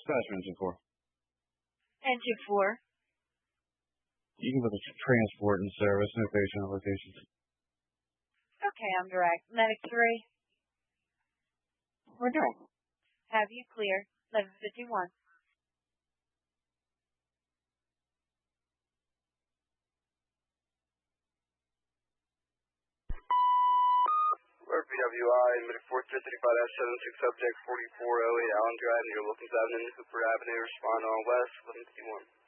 Dispatch engine 4. Engine 4. You can put the transport in service, no patient location. Okay, I'm direct. Medic 3. We're direct. Have you clear. 1151. PWI, Medic 4335-76, subject 4408 Allen Drive near Wilkins Avenue, Hooper Avenue, respond on west, 1151.